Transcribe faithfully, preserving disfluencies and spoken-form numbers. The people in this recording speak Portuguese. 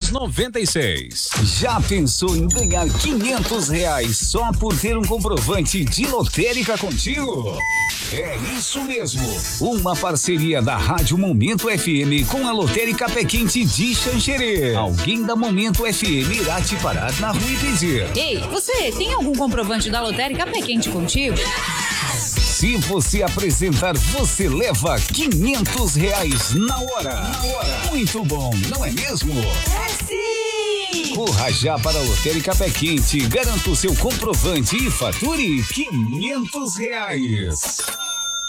noventa e seis. Já pensou em ganhar quinhentos reais só por ter um comprovante de lotérica contigo? É isso mesmo. Uma parceria da Rádio Momento F M com a Lotérica Pé Quente de Xanxerê. Alguém da Momento F M irá te parar na rua e pedir: ei, você tem algum comprovante da Lotérica Pé Quente contigo? Se você apresentar, você leva quinhentos reais na hora. Na hora. Muito bom, não é mesmo? É sim! Corra já para a Lotérica Pé Quente, garanta o seu comprovante e fature quinhentos reais.